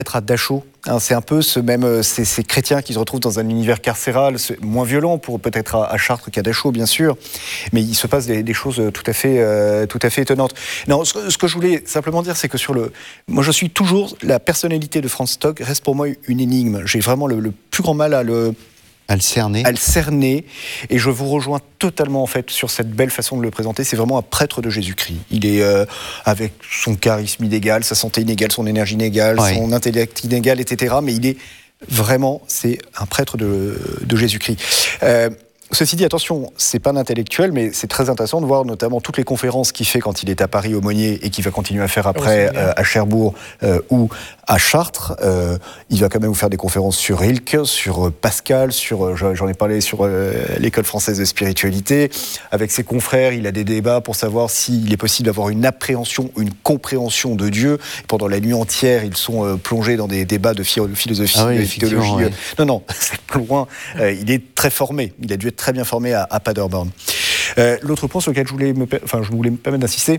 être à Dachau. C'est un peu ces chrétiens qui se retrouvent dans un univers carcéral, moins violent pour peut-être à Chartres qu'à Dachau, bien sûr, mais il se passe des choses tout à fait étonnantes. Non, ce que je voulais simplement dire, c'est que moi je suis toujours, la personnalité de Franz Stock reste pour moi une énigme. J'ai vraiment le plus grand mal à le cerner, et je vous rejoins totalement en fait sur cette belle façon de le présenter. C'est vraiment un prêtre de Jésus-Christ. Il est avec son charisme inégal, sa santé inégale, son énergie inégale, son intellect inégal, etc. Mais il est vraiment, c'est un prêtre de Jésus-Christ. Ceci dit, attention, c'est pas un intellectuel, mais c'est très intéressant de voir notamment toutes les conférences qu'il fait quand il est à Paris Aumônier et qu'il va continuer à faire après à Cherbourg ou à Chartres. Il va quand même vous faire des conférences sur Rilke, sur Pascal, j'en ai parlé, sur l'école française de spiritualité. Avec ses confrères, il a des débats pour savoir s'il est possible d'avoir une appréhension, une compréhension de Dieu. Pendant la nuit entière, ils sont plongés dans des débats de philosophie, de théologie. Non, c'est plus loin. Il est très formé. Il a dû être très bien formé à Paderborn. L'autre point sur lequel je voulais me permettre d'insister,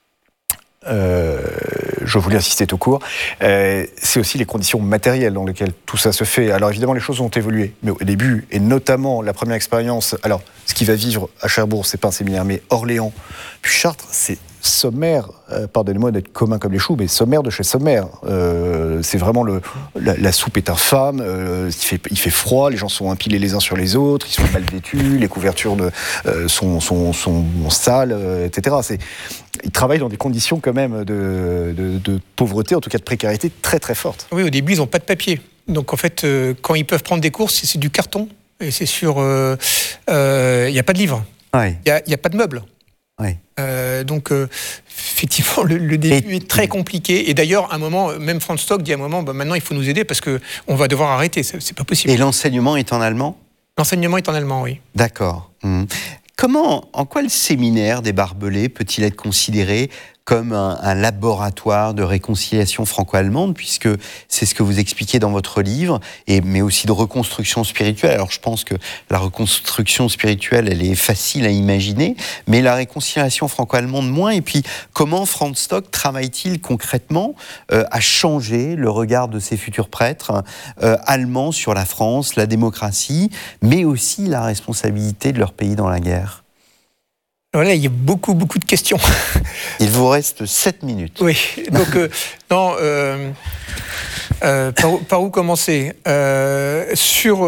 je voulais insister tout court, c'est aussi les conditions matérielles dans lesquelles tout ça se fait. Alors évidemment, les choses ont évolué, mais au début, et notamment la première expérience, alors ce qu'il va vivre à Cherbourg, c'est pas un séminaire, mais Orléans, puis Chartres, c'est sommaire, pardonnez-moi d'être commun comme les choux, mais sommaire de chez sommaire. C'est vraiment la soupe est infâme, il fait froid, les gens sont empilés les uns sur les autres, ils sont mal vêtus, les couvertures sont sales, etc. Ils travaillent dans des conditions quand même de pauvreté, en tout cas de précarité très très forte. Oui, au début, ils n'ont pas de papier. Donc en fait, quand ils peuvent prendre des courses, c'est du carton. Et c'est sûr, il n'y a pas de livre. Il n'y a pas de meubles. Donc effectivement le début est très compliqué, et d'ailleurs à un moment, même Franz Stock dit à un moment, maintenant il faut nous aider parce qu'on va devoir arrêter, c'est pas possible. Et l'enseignement est en allemand ? L'enseignement est en allemand, oui. D'accord. En quoi le séminaire des Barbelés peut-il être considéré comme un laboratoire de réconciliation franco-allemande, puisque c'est ce que vous expliquez dans votre livre, mais aussi de reconstruction spirituelle. Alors je pense que la reconstruction spirituelle, elle est facile à imaginer, mais la réconciliation franco-allemande moins. Et puis, comment Franz Stock travaille-t-il concrètement à changer le regard de ses futurs prêtres allemands sur la France, la démocratie, mais aussi la responsabilité de leur pays dans la guerre ? Voilà, il y a beaucoup de questions. Il vous reste 7 minutes. Oui, donc par où commencer ? Sur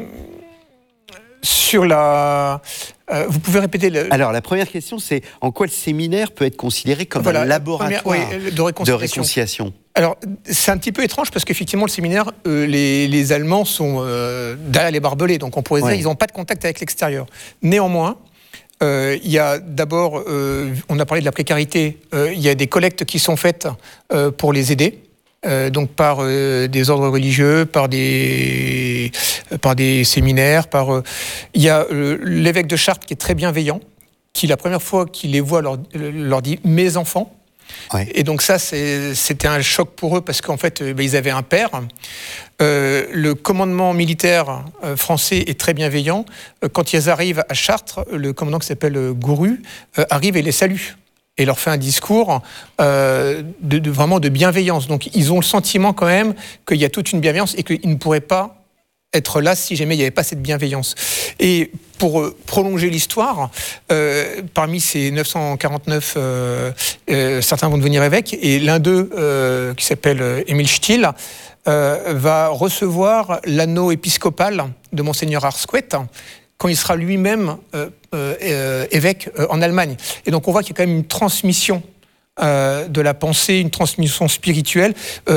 la... vous pouvez répéter Alors, la première question, c'est en quoi le séminaire peut être considéré comme un laboratoire de réconciliation ? Alors, c'est un petit peu étrange parce qu'effectivement, le séminaire, les Allemands sont derrière les barbelés, donc on pourrait dire qu'ils n'ont pas de contact avec l'extérieur. Néanmoins, il y a d'abord, on a parlé de la précarité, il y a des collectes qui sont faites pour les aider, donc par des ordres religieux, par des séminaires, il y a l'évêque de Chartres qui est très bienveillant, qui la première fois qu'il les voit leur dit « mes enfants ». Et donc ça, c'était un choc pour eux parce qu'en fait, ils avaient un père. Le commandement militaire français est très bienveillant. Quand ils arrivent à Chartres, le commandant qui s'appelle Gouru arrive et les salue et leur fait un discours vraiment de bienveillance. Donc ils ont le sentiment quand même qu'il y a toute une bienveillance et qu'ils ne pourraient pas être là si jamais il n'y avait pas cette bienveillance. Et pour prolonger l'histoire, parmi ces 949, certains vont devenir évêques, et l'un d'eux, qui s'appelle Émile Stihl, va recevoir l'anneau épiscopal de Monseigneur Arsquet quand il sera lui-même évêque en Allemagne. Et donc on voit qu'il y a quand même une transmission de la pensée, une transmission spirituelle.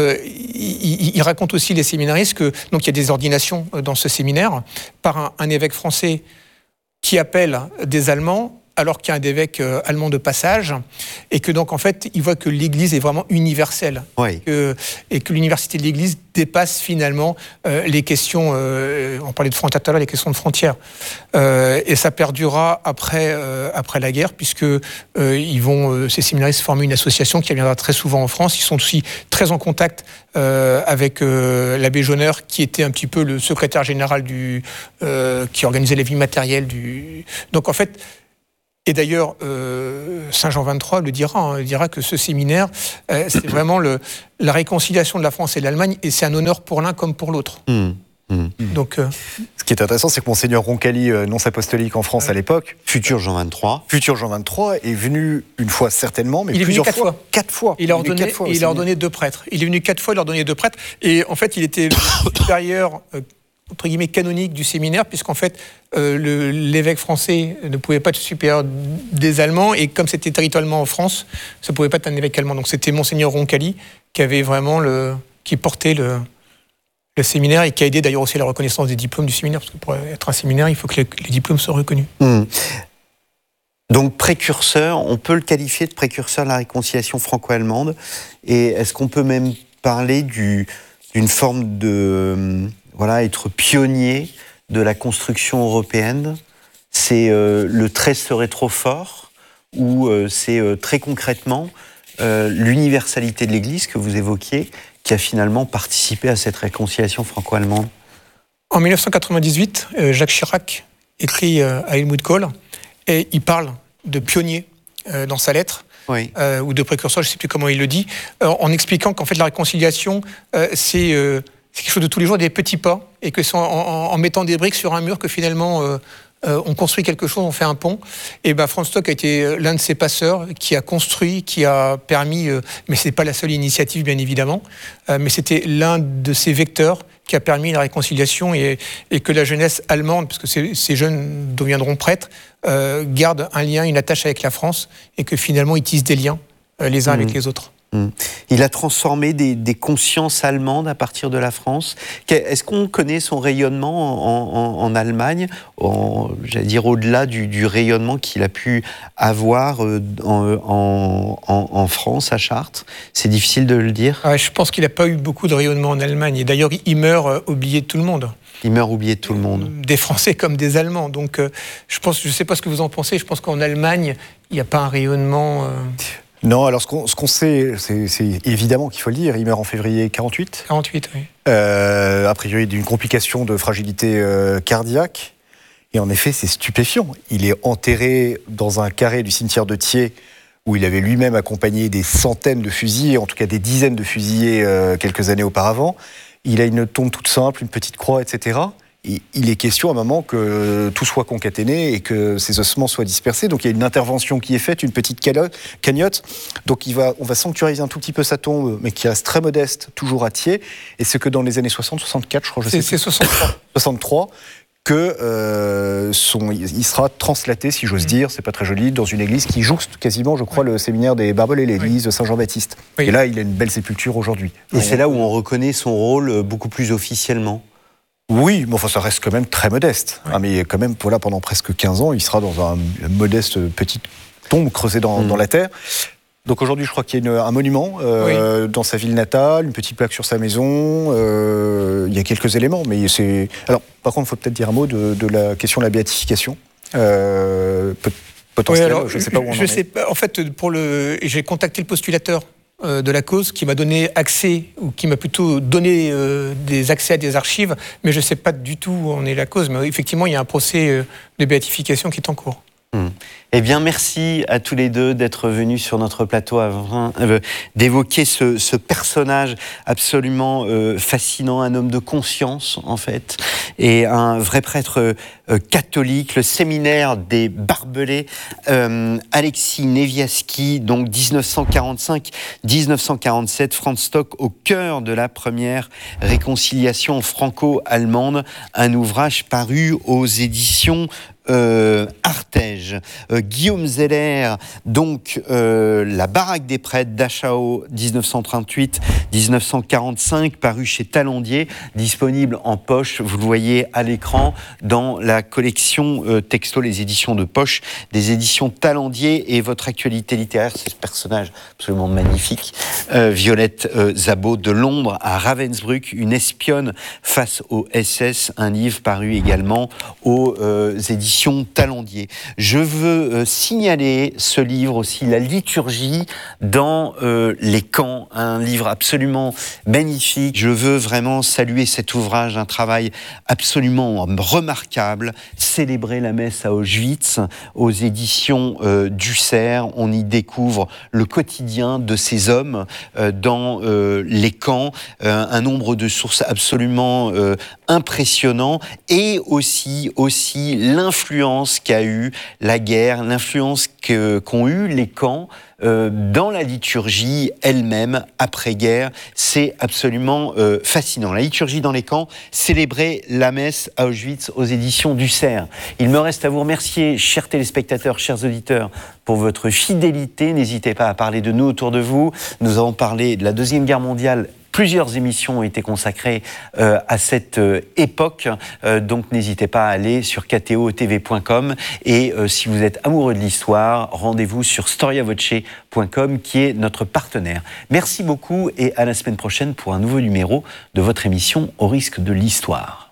Il raconte aussi, les séminaristes, donc il y a des ordinations dans ce séminaire par un évêque français qui appelle des Allemands alors qu'il y a un évêque allemand de passage, et que donc en fait il voit que l'Église est vraiment universelle, et que l'université de l'Église dépasse finalement les questions, on parlait de frontières tout à l'heure, les questions de frontières, et ça perdurera après la guerre, puisque ces séminaristes former une association qui viendra très souvent en France. Ils sont aussi très en contact avec l'abbé Jauneur, qui était un petit peu le secrétaire général qui organisait la vie matérielle donc en fait Et d'ailleurs, Saint Jean XXIII le dira, hein, il dira que ce séminaire, c'est vraiment la réconciliation de la France et de l'Allemagne, et c'est un honneur pour l'un comme pour l'autre. Donc, ce qui est intéressant, c'est que Monseigneur Roncalli, nonce apostolique en France à l'époque, futur Jean XXIII, est venu une fois certainement, mais il est venu plusieurs fois. 4 fois. Il a ordonné 2 prêtres. Il est venu 4 fois, il a ordonné 2 prêtres. Et en fait, il était le supérieur, entre guillemets, canonique du séminaire, puisqu'en fait, l'évêque français ne pouvait pas être supérieur des Allemands, et comme c'était territorialement en France, ça ne pouvait pas être un évêque allemand. Donc c'était Monseigneur Roncalli qui avait vraiment qui portait le séminaire, et qui a aidé d'ailleurs aussi à la reconnaissance des diplômes du séminaire, parce que pour être un séminaire, il faut que les diplômes soient reconnus. Donc précurseur, on peut le qualifier de précurseur de la réconciliation franco-allemande, et est-ce qu'on peut même parler d'une forme de être pionnier de la construction européenne? C'est le trait serait trop fort, ou c'est très concrètement l'universalité de l'Église que vous évoquiez, qui a finalement participé à cette réconciliation franco-allemande? En 1998, Jacques Chirac écrit à Helmut Kohl, et il parle de pionnier dans sa lettre, ou de précurseur, je ne sais plus comment il le dit, en expliquant qu'en fait la réconciliation, c'est quelque chose de tous les jours, des petits pas, et que c'est en mettant des briques sur un mur que finalement on construit quelque chose, on fait un pont. Et Franz Stock a été l'un de ces passeurs qui a construit, qui a permis, mais ce n'est pas la seule initiative bien évidemment, mais c'était l'un de ces vecteurs qui a permis la réconciliation, et que la jeunesse allemande, parce que ces jeunes deviendront prêtres, garde un lien, une attache avec la France, et que finalement ils tissent des liens les uns avec les autres. Il a transformé des consciences allemandes à partir de la France. Est-ce qu'on connaît son rayonnement en Allemagne, j'allais dire au-delà du rayonnement qu'il a pu avoir en France, à Chartres? C'est difficile de le dire. Je pense qu'il n'a pas eu beaucoup de rayonnement en Allemagne. Et d'ailleurs, il meurt oublié de tout le monde. Il meurt oublié de tout le monde. Des Français comme des Allemands. Donc, je ne sais pas ce que vous en pensez. Je pense qu'en Allemagne, il n'y a pas un rayonnement... Non, alors ce qu'on sait, c'est évidemment qu'il faut le dire, il meurt en février 48. 48, oui. A priori d'une complication de fragilité cardiaque. Et en effet, c'est stupéfiant. Il est enterré dans un carré du cimetière de Thiers, où il avait lui-même accompagné des centaines de fusillés, en tout cas des dizaines de fusillés quelques années auparavant. Il a une tombe toute simple, une petite croix, etc. Et il est question à un moment que tout soit concaténé et que ses ossements soient dispersés. Donc il y a une intervention qui est faite, une petite cagnotte. Donc on va sanctuariser un tout petit peu sa tombe, mais qui reste très modeste, toujours à Thiers. Et c'est que dans les années 60, 64, je crois, c'est 63. 63, que il sera translaté, si j'ose dire, c'est pas très joli, dans une église qui jouxte quasiment, je crois, le séminaire des Barbelés, l'église de Saint-Jean-Baptiste. Et là, il a une belle sépulture aujourd'hui. Et c'est là où on reconnaît son rôle beaucoup plus officiellement. Oui, mais enfin, ça reste quand même très modeste. Mais quand même, voilà, pendant presque 15 ans, il sera dans une modeste petite tombe creusée dans la terre. Donc aujourd'hui, je crois qu'il y a un monument dans sa ville natale, une petite plaque sur sa maison. Il y a quelques éléments, mais c'est... Alors, par contre, il faut peut-être dire un mot de la question de la béatification. Potentielle, je ne sais pas où on en est. En fait, j'ai contacté le postulateur de la cause, qui m'a donné accès, ou qui m'a plutôt donné des accès à des archives, mais je ne sais pas du tout où en est la cause. Mais effectivement, il y a un procès de béatification qui est en cours. Eh bien, merci à tous les deux d'être venus sur notre plateau afin d'évoquer ce personnage absolument fascinant, un homme de conscience, en fait, et un vrai prêtre catholique, le séminaire des Barbelés, Alexis Neviaski, donc 1945-1947, Franz Stock au cœur de la première réconciliation franco-allemande, un ouvrage paru aux éditions Artege. Guillaume Zeller, donc La baraque des prêtres d'Achao, 1938-1945, paru chez Talandier, disponible en poche, vous le voyez à l'écran, dans la collection texto, les éditions de poche des éditions Talandier. Et votre actualité littéraire, c'est ce personnage absolument magnifique, Violette Szabó, de Londres à Ravensbrück, une espionne face au SS, un livre paru également aux éditions éditions Talendier. Je veux signaler ce livre aussi, La liturgie dans les camps, un livre absolument magnifique. Je veux vraiment saluer cet ouvrage, un travail absolument remarquable, Célébrer la messe à Auschwitz, aux éditions Dussert. On y découvre le quotidien de ces hommes dans les camps, un nombre de sources absolument impressionnant, et aussi l'influence qu'a eu la guerre, l'influence qu'ont eu les camps dans la liturgie elle-même après-guerre. C'est absolument fascinant. La liturgie dans les camps, Célébrer la messe à Auschwitz, aux éditions Dussert. Il me reste à vous remercier, chers téléspectateurs, chers auditeurs, pour votre fidélité. N'hésitez pas à parler de nous autour de vous. Nous avons parlé de la Deuxième Guerre mondiale. Plusieurs émissions ont été consacrées à cette époque, donc n'hésitez pas à aller sur ktotv.com, et si vous êtes amoureux de l'histoire, rendez-vous sur storiavoce.com qui est notre partenaire. Merci beaucoup et à la semaine prochaine pour un nouveau numéro de votre émission Au risque de l'histoire.